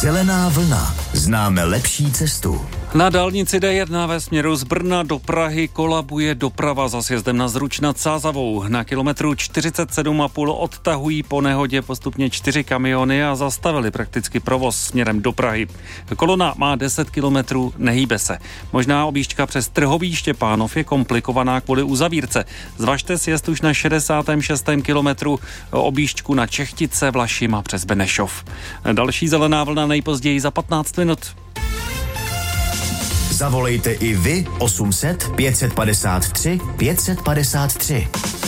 Zelená vlna. Známe lepší cestu. Na dálnici D1 ve směru z Brna do Prahy kolabuje doprava za sjezdem na Zruč nad Sázavou. Na kilometru 47,5 odtahují po nehodě postupně 4 kamiony a zastavili prakticky provoz směrem do Prahy. Kolona má 10 kilometrů, nehýbe se. Možná objížďka přes Trhový Štěpánov je komplikovaná kvůli uzavírce. Zvažte sjezd už na 66. kilometru, objížďku na Čechtice, Vlašim a přes Benešov. Další zelená vlna nejpozději za 15 minut. Zavolejte i vy 800 553 553.